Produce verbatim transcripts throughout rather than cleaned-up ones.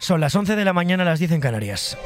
Son las once de la mañana, las diez en Canarias.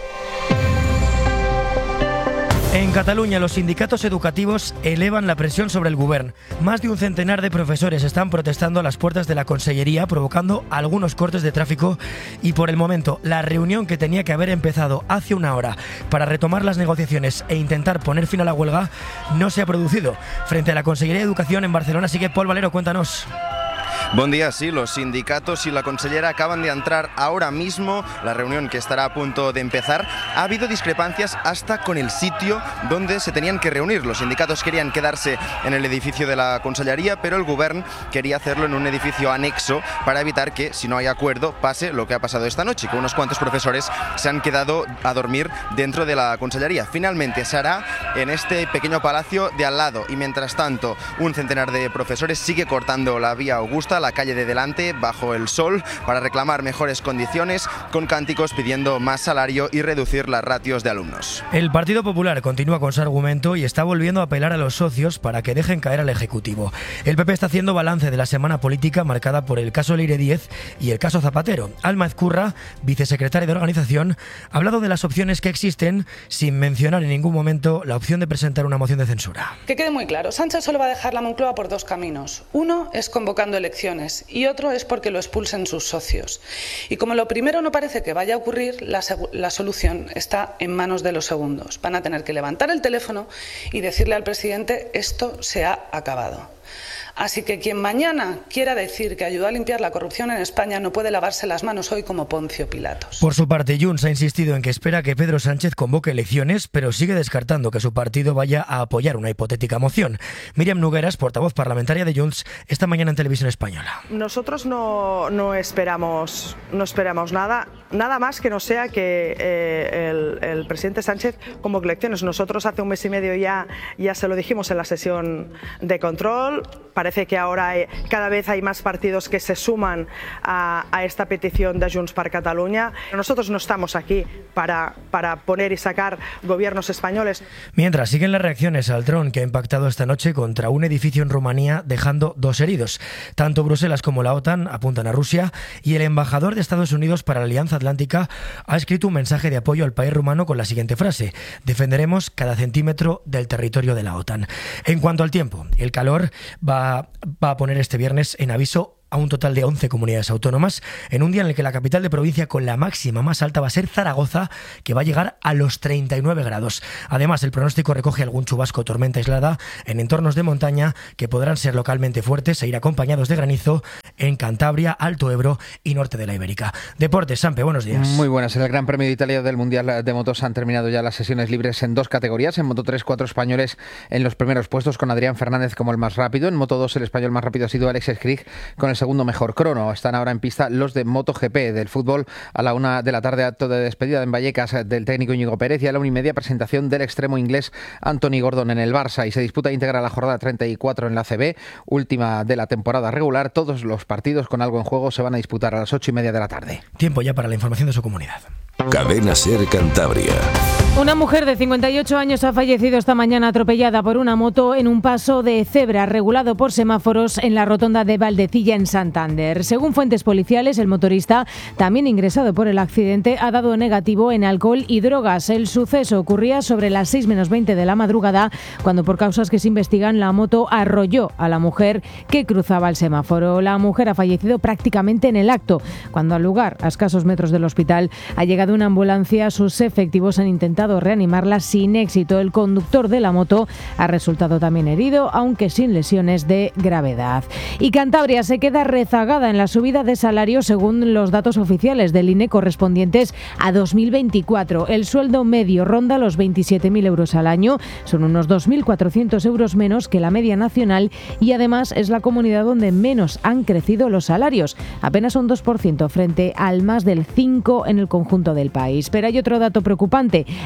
En Cataluña, los sindicatos educativos elevan la presión sobre el Govern. Más de un centenar de profesores están protestando a las puertas de la Consellería, provocando algunos cortes de tráfico y, por el momento, la reunión que tenía que haber empezado hace una hora para retomar las negociaciones e intentar poner fin a la huelga no se ha producido. Frente a la Consellería de Educación en Barcelona sigue Pol Valero, cuéntanos. Buen día, sí, los sindicatos y la consellera acaban de entrar ahora mismo, la reunión que estará a punto de empezar. Ha habido discrepancias hasta con el sitio donde se tenían que reunir. Los sindicatos querían quedarse en el edificio de la consellería, pero el Govern quería hacerlo en un edificio anexo para evitar que, si no hay acuerdo, pase lo que ha pasado esta noche, que unos cuantos profesores se han quedado a dormir dentro de la consellería. Finalmente se hará en este pequeño palacio de al lado y, mientras tanto, un centenar de profesores sigue cortando la vía Augusta, la calle de delante, bajo el sol, para reclamar mejores condiciones, con cánticos pidiendo más salario y reducir las ratios de alumnos. El Partido Popular continúa con su argumento y está volviendo a apelar a los socios para que dejen caer al Ejecutivo. El P P está haciendo balance de la semana política marcada por el caso Leire Díez y el caso Zapatero. Alma Ezcurra, vicesecretaria de organización, ha hablado de las opciones que existen sin mencionar en ningún momento la opción de presentar una moción de censura. Que quede muy claro, Sánchez solo va a dejar la Moncloa por dos caminos. Uno es convocando elecciones y otro es porque lo expulsen sus socios. Y como lo primero no parece que vaya a ocurrir, la, la solución está en manos de los segundos. Van a tener que levantar el teléfono y decirle al presidente: esto se ha acabado. Así que quien mañana quiera decir que ayudó a limpiar la corrupción en España no puede lavarse las manos hoy como Poncio Pilatos. Por su parte, Junts ha insistido en que espera que Pedro Sánchez convoque elecciones, pero sigue descartando que su partido vaya a apoyar una hipotética moción. Míriam Nogueras, portavoz parlamentaria de Junts, esta mañana en Televisión Española. Nosotros no, no esperamos no esperamos nada, nada más que no sea que eh, el, el presidente Sánchez convoque elecciones. Nosotros hace un mes y medio ya, ya se lo dijimos en la sesión de control. Parece que ahora hay, cada vez hay más partidos que se suman a, a esta petición de Junts per Catalunya. Nosotros no estamos aquí para, para poner y sacar gobiernos españoles. Mientras siguen las reacciones al dron que ha impactado esta noche contra un edificio en Rumanía, dejando dos heridos. Tanto Bruselas como la OTAN apuntan a Rusia y el embajador de Estados Unidos para la Alianza Atlántica ha escrito un mensaje de apoyo al país rumano con la siguiente frase: defenderemos cada centímetro del territorio de la OTAN. En cuanto al tiempo, el calor va va a poner este viernes en aviso a un total de once comunidades autónomas, en un día en el que la capital de provincia con la máxima más alta va a ser Zaragoza, que va a llegar a los treinta y nueve grados. Además, el pronóstico recoge algún chubasco o tormenta aislada en entornos de montaña que podrán ser localmente fuertes e ir acompañados de granizo en Cantabria, Alto Ebro y norte de la Ibérica. Deportes, Sampe, buenos días. Muy buenas. En el Gran Premio de Italia del Mundial de Motos han terminado ya las sesiones libres en dos categorías. En Moto tres, cuatro españoles en los primeros puestos, con Adrián Fernández como el más rápido. En Moto dos, el español más rápido ha sido Alex Escrig con el segundo mejor crono. Están ahora en pista los de MotoGP. Del fútbol, a la una de la tarde, acto de despedida en Vallecas del técnico Íñigo Pérez, y a la una y media presentación del extremo inglés Anthony Gordon en el Barça, y se disputa íntegra la jornada treinta y cuatro en la A C B, última de la temporada regular. Todos los partidos con algo en juego se van a disputar a las ocho y media de la tarde. Tiempo ya para la información de su comunidad. Cadena Ser Cantabria. Una mujer de cincuenta y ocho años ha fallecido esta mañana atropellada por una moto en un paso de cebra regulado por semáforos en la rotonda de Valdecilla, en Santander. Según fuentes policiales, el motorista, también ingresado por el accidente, ha dado negativo en alcohol y drogas. El suceso ocurría sobre las seis menos veinte de la madrugada, cuando, por causas que se investigan, la moto arrolló a la mujer que cruzaba el semáforo. La mujer ha fallecido prácticamente en el acto. Cuando al lugar, a escasos metros del hospital, ha llegado una ambulancia, sus efectivos han intentado reanimarla sin éxito. El conductor de la moto ha resultado también herido, aunque sin lesiones de gravedad. Y Cantabria se queda rezagada en la subida de salarios según los datos oficiales del I N E correspondientes a dos mil veinticuatro. El sueldo medio ronda los veintisiete mil euros al año, son unos dos mil cuatrocientos euros menos que la media nacional, y además es la comunidad donde menos han crecido los salarios, apenas un dos por ciento frente al más del cinco por ciento en el conjunto del país. Pero hay otro dato preocupante: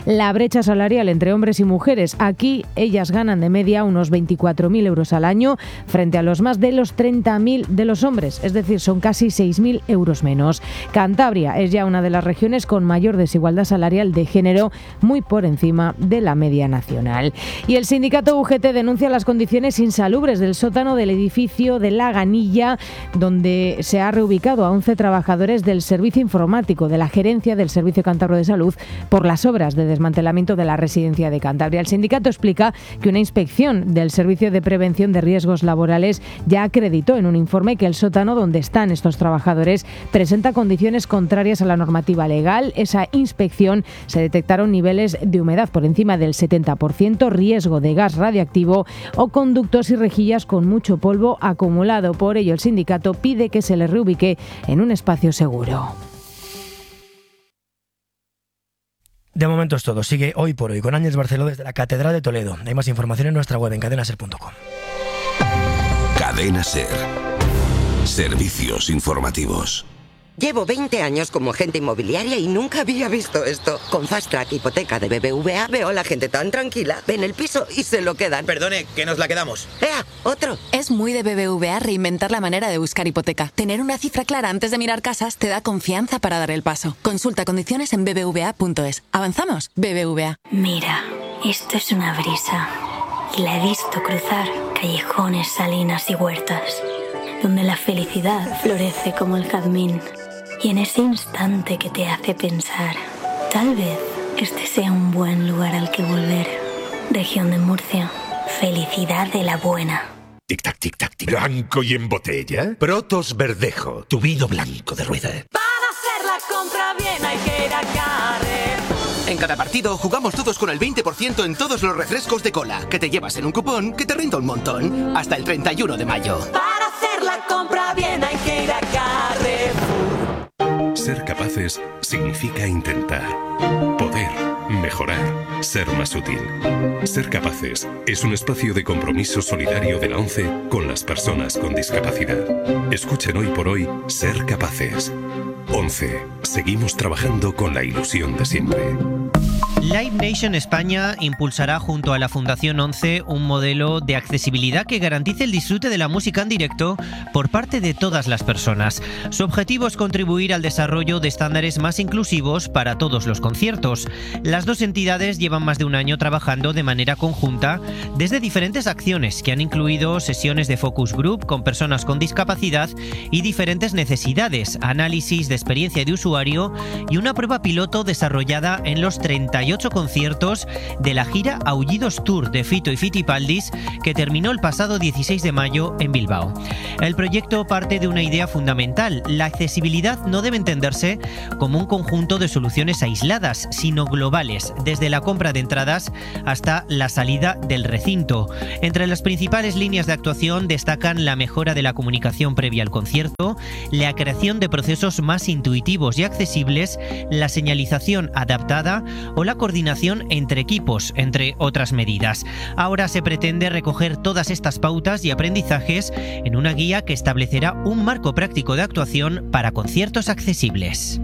la brecha salarial entre hombres y mujeres. Aquí ellas ganan de media unos veinticuatro mil euros al año frente a los más de los treinta mil de los hombres, es decir, son casi seis mil euros menos. Cantabria es ya una de las regiones con mayor desigualdad salarial de género, muy por encima de la media nacional. Y el sindicato U G T denuncia las condiciones insalubres del sótano del edificio de La Ganilla, donde se ha reubicado a once trabajadores del servicio informático de la gerencia del Servicio Cántabro de Salud por las obras de desmantelamiento de la residencia de Cantabria. El sindicato explica que una inspección del Servicio de Prevención de Riesgos Laborales ya acreditó en un informe que el sótano donde están estos trabajadores presenta condiciones contrarias a la normativa legal. Esa inspección se detectaron niveles de humedad por encima del setenta por ciento, riesgo de gas radiactivo o conductos y rejillas con mucho polvo acumulado. Por ello, el sindicato pide que se les reubique en un espacio seguro. De momento es todo. Sigue Hoy por Hoy con Ángeles Barceló desde la Catedral de Toledo. Hay más información en nuestra web en cadena ser punto com. Cadena Ser. Servicios informativos. Llevo veinte años como agente inmobiliaria y nunca había visto esto. Con Fast Track Hipoteca de B B V A veo a la gente tan tranquila. Ven el piso y se lo quedan. Perdone, que nos la quedamos. ¡Ea! ¡Otro! Es muy de B B V A reinventar la manera de buscar hipoteca. Tener una cifra clara antes de mirar casas te da confianza para dar el paso. Consulta condiciones en b b v a punto es. ¿Avanzamos? B B V A. Mira, esto es una brisa. Y la he visto cruzar callejones, salinas y huertas, donde la felicidad florece como el jazmín. Y en ese instante que te hace pensar, tal vez este sea un buen lugar al que volver. Región de Murcia, felicidad de la buena. Tic-tac, tic-tac, tic. Blanco y en botella. Protos Verdejo, tu vino blanco de rueda. Para hacer la compra bien hay que ir a Carrefour. En cada partido jugamos todos con el veinte por ciento en todos los refrescos de cola, que te llevas en un cupón que te renta un montón. Hasta el treinta y uno de mayo. Para hacer la compra bien hay que ir a Carrefour. Ser capaces significa intentar, poder, mejorar, ser más útil. Ser capaces es un espacio de compromiso solidario de la ONCE con las personas con discapacidad. Escuchen Hoy por Hoy Ser Capaces. ONCE. Seguimos trabajando con la ilusión de siempre. Live Nation España impulsará junto a la Fundación ONCE un modelo de accesibilidad que garantice el disfrute de la música en directo por parte de todas las personas. Su objetivo es contribuir al desarrollo de estándares más inclusivos para todos los conciertos. Las dos entidades llevan más de un año trabajando de manera conjunta desde diferentes acciones que han incluido sesiones de focus group con personas con discapacidad y diferentes necesidades, análisis de experiencia de usuario y una prueba piloto desarrollada en los treinta y ocho conciertos de la gira Aullidos Tour de Fito y Fitipaldis, que terminó el pasado dieciséis de mayo en Bilbao. El proyecto parte de una idea fundamental: la accesibilidad no debe entenderse como un conjunto de soluciones aisladas, sino globales, desde la compra de entradas hasta la salida del recinto. Entre las principales líneas de actuación destacan la mejora de la comunicación previa al concierto, la creación de procesos más intuitivos y accesibles, la señalización adaptada o la coordinación entre equipos, entre otras medidas. Ahora se pretende recoger todas estas pautas y aprendizajes en una guía que establecerá un marco práctico de actuación para conciertos accesibles.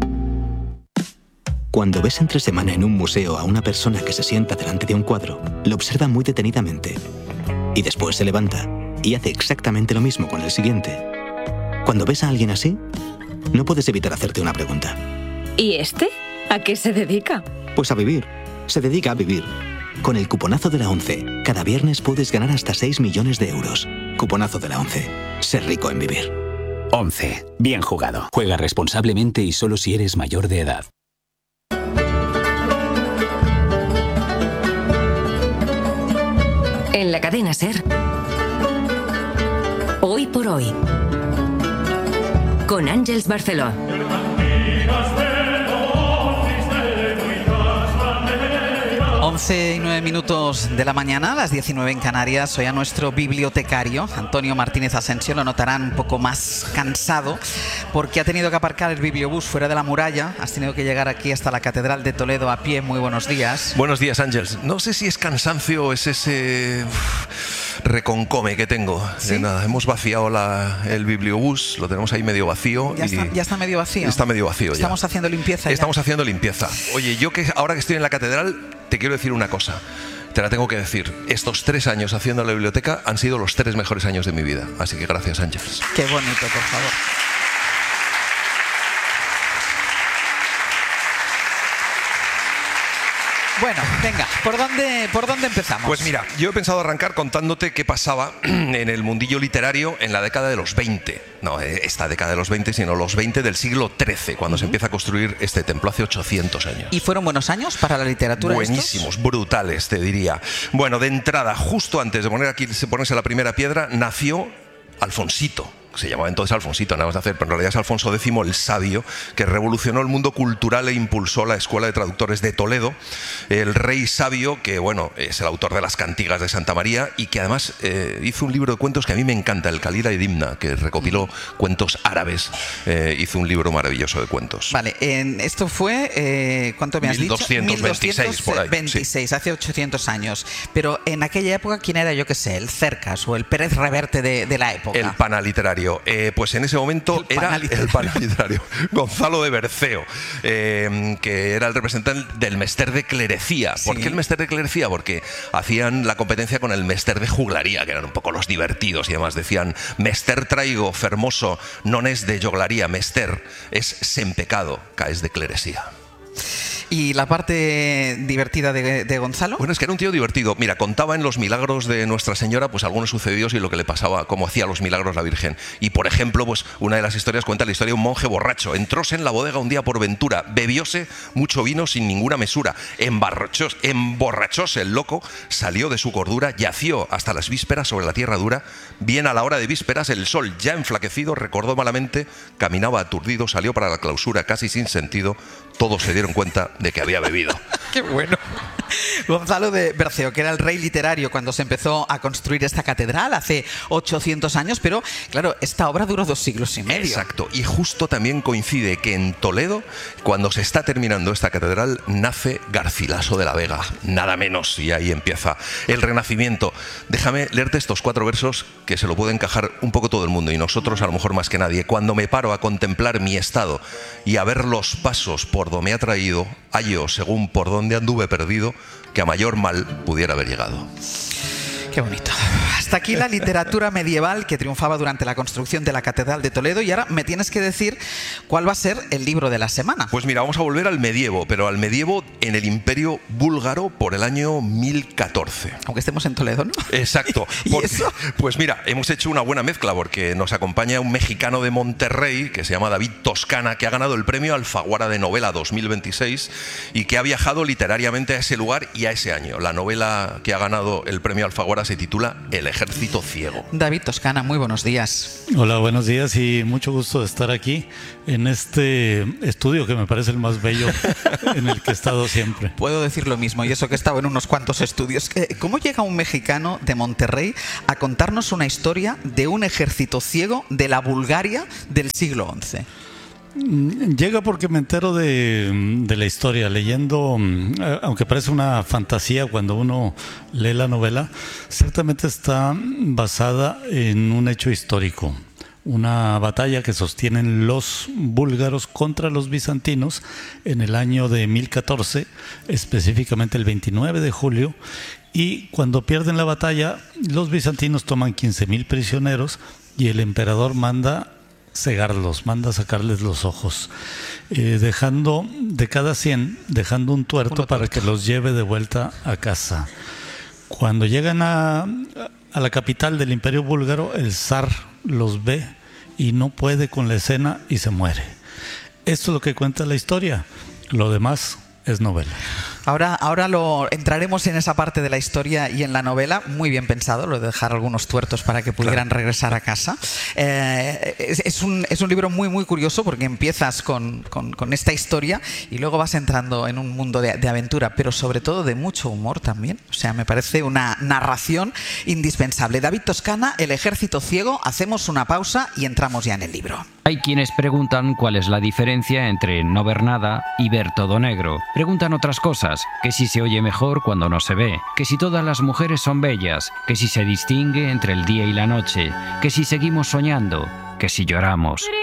Cuando ves entre semana en un museo a una persona que se sienta delante de un cuadro, lo observa muy detenidamente y después se levanta y hace exactamente lo mismo con el siguiente. Cuando ves a alguien así, no puedes evitar hacerte una pregunta. ¿Y este? ¿A qué se dedica? Pues a vivir. Se dedica a vivir. Con el cuponazo de la ONCE, cada viernes puedes ganar hasta seis millones de euros. Cuponazo de la ONCE. Ser rico en vivir. ONCE. Bien jugado. Juega responsablemente y solo si eres mayor de edad. En la cadena SER. Hoy por Hoy. Con Ángeles Barceló. once y nueve minutos de la mañana, a las diecinueve en Canarias. Hoy a nuestro bibliotecario, Antonio Martínez Asensio, lo notarán un poco más cansado porque ha tenido que aparcar el bibliobús fuera de la muralla. Has tenido que llegar aquí hasta la Catedral de Toledo a pie. Muy buenos días. Buenos días, Ángeles. No sé si es cansancio o es ese... reconcome que tengo. ¿Sí? Eh, nada, hemos vaciado la, el bibliobús, lo tenemos ahí medio vacío. Ya, y está, ya está medio vacío. Está medio vacío. Estamos ya. haciendo limpieza. Estamos ya. haciendo limpieza. Oye, yo que ahora que estoy en la catedral, te quiero decir una cosa. Te la tengo que decir. Estos tres años haciendo la biblioteca han sido los tres mejores años de mi vida. Así que gracias, Ángeles. Qué bonito, por favor. Bueno, venga, ¿por dónde, ¿por dónde empezamos? Pues mira, yo he pensado arrancar contándote qué pasaba en el mundillo literario en la década de los veinte. No, esta década de los veinte, sino los veinte del siglo trece, cuando uh-huh. se empieza a construir este templo hace ochocientos años. ¿Y fueron buenos años para la literatura? Buenísimos, estos? brutales, te diría. Bueno, de entrada, justo antes de poner aquí, ponerse la primera piedra, nació Alfonsito. Se llamaba entonces Alfonsito, nada más de hacer, pero en realidad es Alfonso décimo el Sabio, que revolucionó el mundo cultural e impulsó la Escuela de Traductores de Toledo. El rey sabio, que bueno, es el autor de las Cantigas de Santa María y que además eh, hizo un libro de cuentos que a mí me encanta, el Calila y Dimna, que recopiló cuentos árabes. Eh, hizo un libro maravilloso de cuentos. Vale, en, esto fue, eh, ¿cuánto me has mil doscientos veintiséis, dicho? mil doscientos veintiséis, sí. Hace ochocientos años. Pero en aquella época, ¿quién era, yo qué sé, el Cercas o el Pérez Reverte de, de la época? El panaliterario. Eh, pues en ese momento el era panaliterario. el panaliterario Gonzalo de Berceo, eh, que era el representante del Mester de Clerecía. ¿Por sí. qué el Mester de Clerecía? Porque hacían la competencia con el Mester de Juglaría, que eran un poco los divertidos, y además decían: Mester traigo, fermoso, non es de joglaría, Mester es sen pecado, caes de clerecía. ¿Y la parte divertida de, de Gonzalo? Bueno, es que era un tío divertido. Mira, contaba en los milagros de Nuestra Señora pues algunos sucedidos y lo que le pasaba, cómo hacía los milagros la Virgen. Y por ejemplo, pues una de las historias cuenta la historia de un monje borracho. Entróse en la bodega un día por ventura, bebióse mucho vino sin ninguna mesura, emborrachóse, emborrachóse el loco, salió de su cordura, yació hasta las vísperas sobre la tierra dura. Bien a la hora de vísperas, el sol ya enflaquecido recordó malamente, caminaba aturdido, salió para la clausura casi sin sentido. Todos se dieron cuenta de que había bebido. ¡Qué bueno! Gonzalo de Berceo, que era el rey literario cuando se empezó a construir esta catedral hace ochocientos años, pero claro, esta obra duró dos siglos y medio. Exacto, y justo también coincide que en Toledo, cuando se está terminando esta catedral, nace Garcilaso de la Vega, nada menos, y ahí empieza el Renacimiento. Déjame leerte estos cuatro versos que se lo puede encajar un poco todo el mundo, y nosotros a lo mejor más que nadie. Cuando me paro a contemplar mi estado y a ver los pasos por donde me ha traído, hallo, según por donde anduve perdido, que a mayor mal pudiera haber llegado. Qué bonito. Hasta aquí la literatura medieval que triunfaba durante la construcción de la Catedral de Toledo, y ahora me tienes que decir cuál va a ser el libro de la semana. Pues mira, vamos a volver al medievo, pero al medievo en el Imperio Búlgaro por el año mil catorce. Aunque estemos en Toledo, ¿no? Exacto. ¿Y porque, eso? Pues mira, hemos hecho una buena mezcla porque nos acompaña un mexicano de Monterrey que se llama David Toscana, que ha ganado el premio Alfaguara de Novela dos mil veintiséis y que ha viajado literariamente a ese lugar y a ese año. La novela que ha ganado el premio Alfaguara se titula El Ejército Ciego. David Toscana, muy buenos días. Hola, buenos días y mucho gusto de estar aquí en este estudio que me parece el más bello en el que he estado siempre. Puedo decir lo mismo, y eso que he estado en unos cuantos estudios. ¿Cómo llega un mexicano de Monterrey a contarnos una historia de un ejército ciego de la Bulgaria del siglo once? Llega porque me entero de, de la historia, leyendo, aunque parece una fantasía cuando uno lee la novela, ciertamente está basada en un hecho histórico. Una batalla que sostienen los búlgaros contra los bizantinos en el año de mil catorce, específicamente el veintinueve de julio, y cuando pierden la batalla, los bizantinos toman quince mil prisioneros y el emperador manda cegarlos, manda sacarles los ojos, eh, dejando de cada cien, dejando un tuerto para que los lleve de vuelta a casa. Cuando llegan a, a la capital del Imperio Búlgaro, el zar los ve y no puede con la escena y se muere. Esto es lo que cuenta la historia. Lo demás es novela. Ahora, ahora lo entraremos en esa parte de la historia y en la novela. Muy bien pensado, lo de dejar algunos tuertos para que pudieran claro. regresar a casa. Eh, es, es, un, es un libro muy, muy curioso porque empiezas con, con, con esta historia y luego vas entrando en un mundo de, de aventura, pero sobre todo de mucho humor también. O sea, me parece una narración indispensable. David Toscana, El Ejército Ciego. Hacemos una pausa y entramos ya en el libro. Hay quienes preguntan cuál es la diferencia entre no ver nada y ver todo negro. Preguntan otras cosas, que si se oye mejor cuando no se ve, que si todas las mujeres son bellas, que si se distingue entre el día y la noche, que si seguimos soñando, que si lloramos.